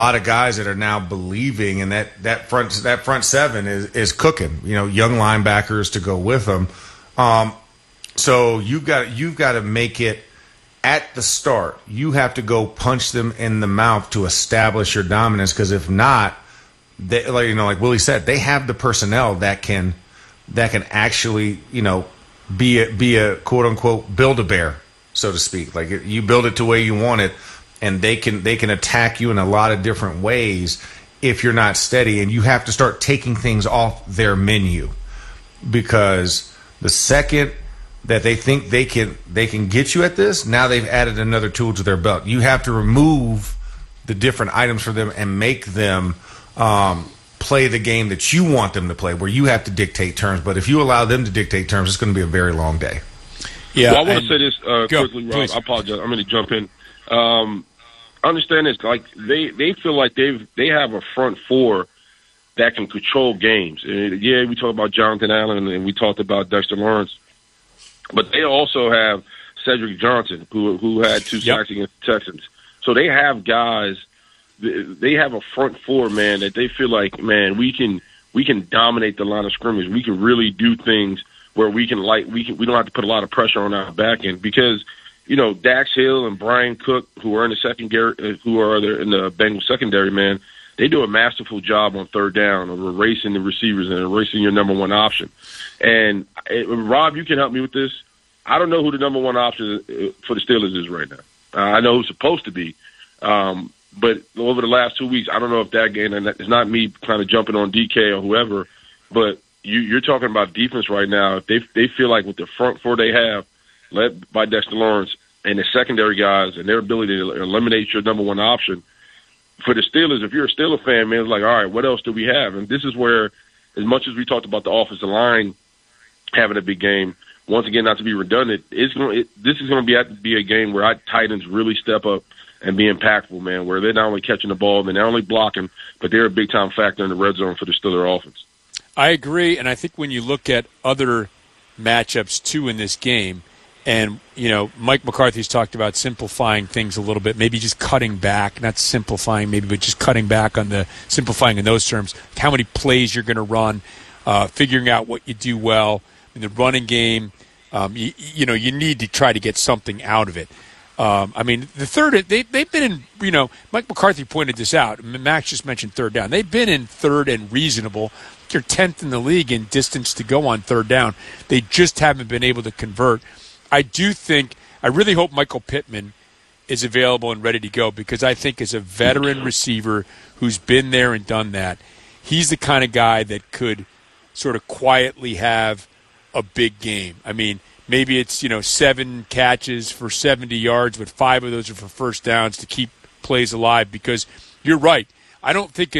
lot of guys that are now believing, and that front seven is cooking. Young linebackers to go with them. So you've got to make it at the start. You have to go punch them in the mouth to establish your dominance. Because if not, like Willie said, they have the personnel that can actually be a quote unquote Build-A-Bear, so to speak. Like you build it the way you want it. And they can attack you in a lot of different ways if you're not steady. And you have to start taking things off their menu, because the second that they think they can get you at this, now they've added another tool to their belt. You have to remove the different items for them and make them play the game that you want them to play, where you have to dictate terms. But if you allow them to dictate terms, it's going to be a very long day. Yeah, well, I want to say this quickly, Rob. Please. I apologize. I'm going to jump in. Understand this, like they feel like they have a front four that can control games. And yeah, we talked about Jonathan Allen and we talked about Dexter Lawrence, but they also have Cedric Johnson, who had 2 sacks against the Texans. So they have guys. They have a front four, man, that they feel like, man, we can dominate the line of scrimmage. We can really do things where we don't have to put a lot of pressure on our back end, because Dax Hill and Brian Cook, who are in the secondary, in the Bengals secondary, man, they do a masterful job on third down of erasing the receivers and erasing your number one option. And Rob, you can help me with this. I don't know who the number one option for the Steelers is right now. I know who's supposed to be, but over the last 2 weeks, I don't know if that game, and it's not me kind of jumping on DK or whoever, but you're talking about defense right now. They feel like with the front four they have, led by Dexter Lawrence, and the secondary guys and their ability to eliminate your number one option. For the Steelers, if you're a Steeler fan, man, it's like, all right, what else do we have? And this is where, as much as we talked about the offensive line having a big game, once again, not to be redundant, this is going to be a game where our tight ends really step up and be impactful, man, where they're not only catching the ball, they're not only blocking, but they're a big-time factor in the red zone for the Steeler offense. I agree, and I think when you look at other matchups, too, in this game, and, Mike McCarthy's talked about simplifying things a little bit, maybe just cutting back, not simplifying maybe, but just cutting back on the simplifying in those terms, how many plays you're going to run, figuring out what you do well in the running game. You need to try to get something out of it. The third, they've been in, Mike McCarthy pointed this out. Max just mentioned third down. They've been in third and reasonable. They're 10th in the league in distance to go on third down. They just haven't been able to convert. I really hope Michael Pittman is available and ready to go, because I think as a veteran receiver who's been there and done that, he's the kind of guy that could sort of quietly have a big game. Maybe it's, 7 catches for 70 yards, but 5 of those are for first downs to keep plays alive, because you're right. I don't think,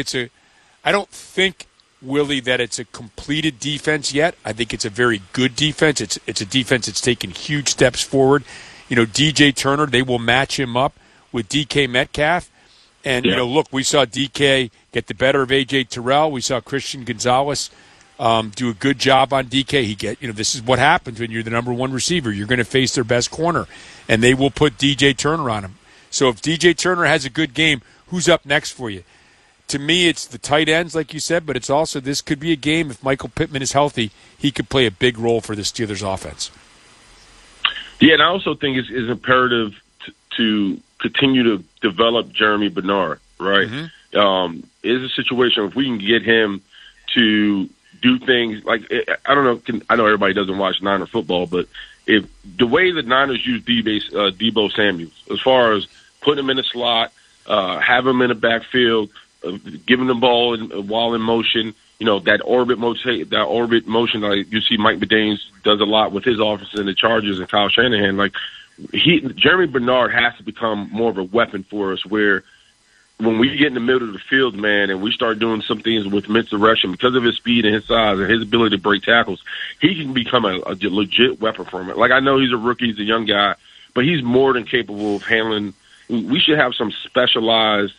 Willie, that it's a completed defense yet. I think it's a very good defense. It's a defense that's taken huge steps forward. DJ Turner, they will match him up with DK Metcalf. And, look, we saw DK get the better of A.J. Terrell. We saw Christian Gonzalez do a good job on DK. This is what happens when you're the number one receiver. You're going to face their best corner, and they will put DJ Turner on him. So if DJ Turner has a good game, who's up next for you? To me, it's the tight ends, like you said, but it's also, this could be a game, if Michael Pittman is healthy, he could play a big role for the Steelers offense. Yeah, and I also think it's imperative to continue to develop Jeremy Bernard, right? Mm-hmm. It's a situation, if we can get him to do things like, I don't know, I know everybody doesn't watch Niner football, but if the way the Niners use Deebo Samuels, as far as putting him in the slot, have him in the backfield, giving the ball while in motion, that orbit motion, like you see Mike McDaniels does a lot with his offense in the Chargers and Kyle Shanahan. Like Jeremy Bernard has to become more of a weapon for us, where when we get in the middle of the field, man, and we start doing some things with misdirection, because of his speed and his size and his ability to break tackles, he can become a legit weapon for him. Like, I know he's a rookie, he's a young guy, but he's more than capable of handling. We should have some specialized,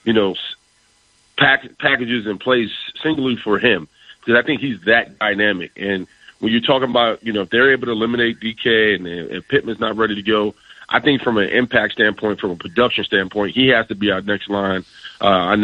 packages in place singly for him, because I think he's that dynamic. And when you're talking about, if they're able to eliminate DK and Pittman's not ready to go, I think from an impact standpoint, from a production standpoint, he has to be our next